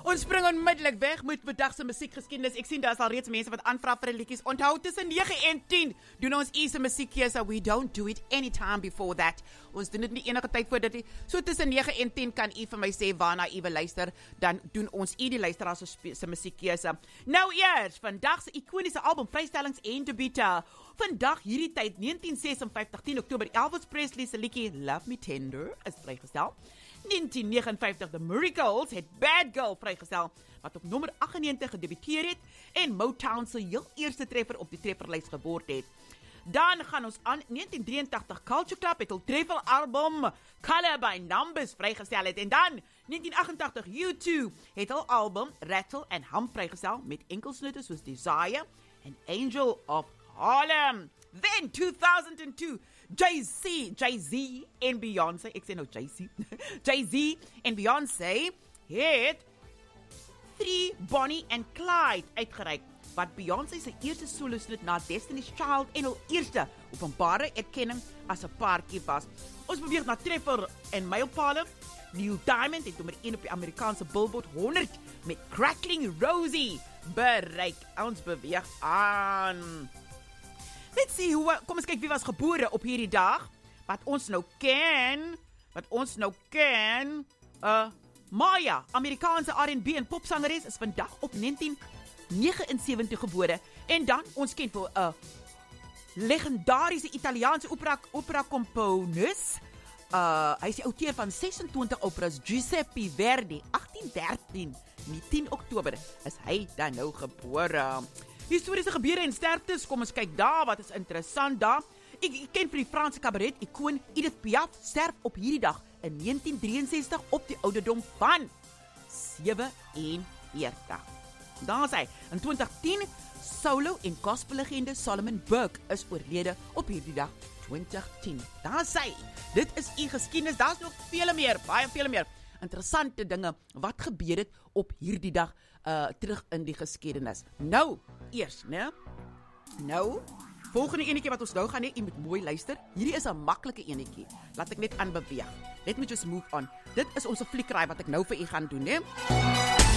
Ons spring onmiddellik weg met vandag se musiekgeskiedenis. Ek sien daar is al reeds mense wat aanvra vir 'n liedjies. Onthou tussen 9 en 10 doen ons eerste musiekkeuse. We don't do it anytime before that. Ons doen dit nie enige tyd voor dit. So tussen 9 en 10 kan u vir my sê waarna u wil luister, dan doen ons die luisteraars se musiekkeuse. Nou eers, vandag se ikoniese album vrystellings en debuute. Vandag hierdie tyd 1956, 10 Oktober, Elvis Presley se liedjie Love Me Tender is vrygestel. 1959, The Miracles het Bad Girl vrygestel, wat op nommer 98 gedebuteer het en Motown se heel eerste treffer op die trefferlys geword het. Dan gaan ons aan 1983, Culture Club het hul treffer album Color by Numbers vrygestel het. En dan 1988, U2 het hul album Rattle and Hum vrygestel met enkelsnutte soos Desire en Angel of Harlem. Then 2002, Jay-Z en Beyoncé, ek sê nou Jay-Z, Jay-Z en Beyoncé het 3 Bonnie and Clyde uitgereik, wat Beyoncé se eerste solo-snit na Destiny's Child en hul eerste openbare erkenning as 'n paartjie was. Ons beweeg na treffer en mylpale. Neil Diamond het nommer 1 op die Amerikaanse Billboard 100 met Crackling Rosie bereik. Ons beweeg aan. Let's see, kom ons kyk wie was gebore op hierdie dag. Wat ons nou ken. Maya, Amerikaanse R&B en popsangeres, is vandag op 1979 gebore. En dan, ons ken vir 'n legendariese Italiaanse opera komponis. Hy is die outeur van 26 operas, Giuseppe Verdi, 1813, nie 10 Oktober is hy dan nou gebore. Historiese gebeure en sterftes, kom ons kyk daar, wat is interessant daar. Ek ken vir die Franse cabaret ikoon Edith Piaf sterf op hierdie dag in 1963 op die ouderdom van 47. Daar is hy. In 2010, solo en gospellegende Solomon Burke is oorlede op hierdie dag 2010. Daar is hy. Dit is u geskiedenis. Daar's nog vele meer, baie vele meer interessante dinge wat gebeur het op hierdie dag terug in die geskiedenis. Nou, eers, né? Nou, volgende enetjie wat ons nou gaan hê, jy moet mooi luister. Hierdie is 'n maklike enetjie. Laat ek net aanbeweeg. Let me just move on. Dit is ons fliekeraai wat ek nou vir u gaan doen, né?